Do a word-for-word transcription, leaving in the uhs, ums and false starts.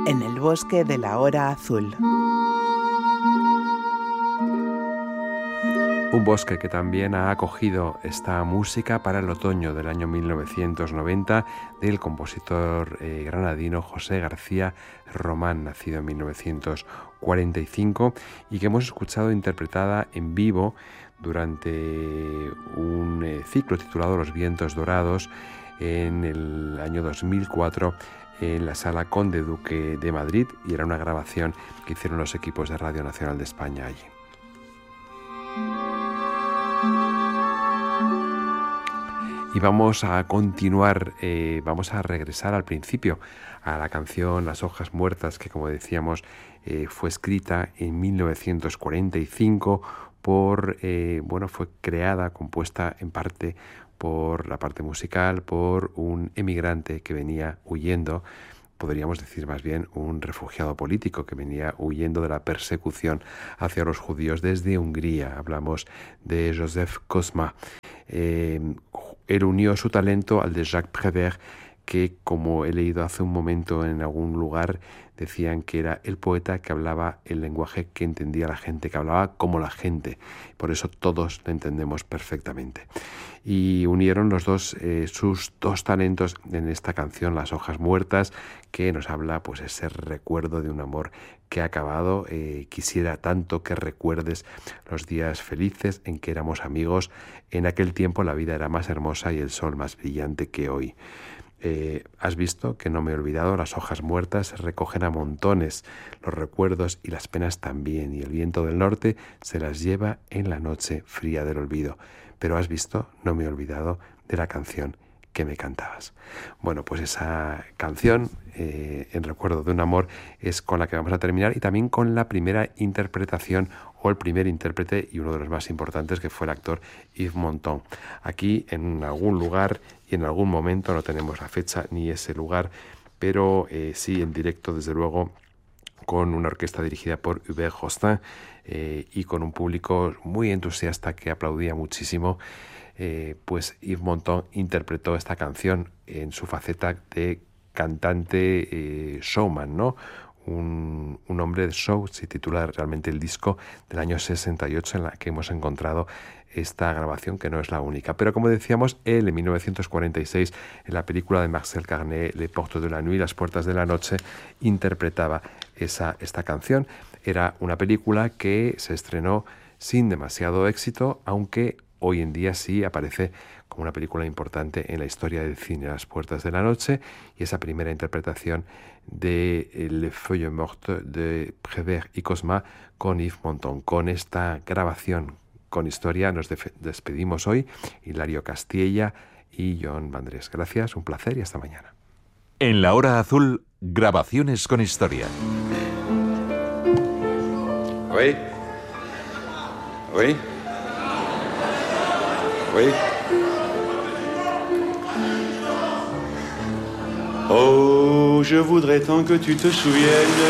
en el bosque de la hora azul. Un bosque que también ha acogido esta música para el otoño del año mil novecientos noventa del compositor eh, granadino José García Román, nacido en mil novecientos cuarenta y cinco, y que hemos escuchado interpretada en vivo durante un eh, ciclo titulado Los vientos dorados en el año dos mil cuatro en la Sala Conde Duque de Madrid, y era una grabación que hicieron los equipos de Radio Nacional de España allí. Y vamos a continuar, eh, vamos a regresar al principio, a la canción Las hojas muertas, que como decíamos eh, fue escrita en mil novecientos cuarenta y cinco por, eh, bueno, fue creada, compuesta en parte por la parte musical, por un emigrante que venía huyendo, podríamos decir más bien un refugiado político que venía huyendo de la persecución hacia los judíos desde Hungría. Hablamos de Joseph Kosma. Eh, él unió su talento al de Jacques Prévert, que, como he leído hace un momento en algún lugar, decían que era el poeta que hablaba el lenguaje que entendía la gente, que hablaba como la gente. Por eso todos lo entendemos perfectamente. Y unieron los dos eh, sus dos talentos en esta canción, Las hojas muertas, que nos habla pues ese recuerdo de un amor que ha acabado. Eh, quisiera tanto que recuerdes los días felices en que éramos amigos. En aquel tiempo la vida era más hermosa y el sol más brillante que hoy. Eh, has visto que no me he olvidado, las hojas muertas se recogen a montones, los recuerdos y las penas también, y el viento del norte se las lleva en la noche fría del olvido. Pero has visto, no me he olvidado de la canción que me cantabas. Bueno, pues esa canción, eh, en recuerdo de un amor, es con la que vamos a terminar, y también con la primera interpretación o el primer intérprete y uno de los más importantes, que fue el actor Yves Montand. Aquí, en algún lugar y en algún momento, no tenemos la fecha ni ese lugar, pero eh, sí en directo, desde luego, con una orquesta dirigida por Hubert Jostin eh, y con un público muy entusiasta que aplaudía muchísimo. Eh, pues Yves Montand interpretó esta canción en su faceta de cantante eh, showman, ¿no? Un, un hombre de show, se titula realmente el disco del año sesenta y ocho, en la que hemos encontrado esta grabación, que no es la única. Pero como decíamos, él en mil novecientos cuarenta y seis, en la película de Marcel Carné, Les Portes de la Nuit, Las Puertas de la Noche, interpretaba esa, esta canción. Era una película que se estrenó sin demasiado éxito, aunque hoy en día sí aparece como una película importante en la historia del cine, Las Puertas de la Noche, y esa primera interpretación de Les Feuilles Mortes de Prévert y Kosma con Yves Montand. Con esta grabación con historia nos despedimos hoy, Hilario Castilla y John Vandrés. Gracias, un placer y hasta mañana. En la hora azul, grabaciones con historia. Oui. Oui. Oui. Oh, je voudrais tant que tu te souviennes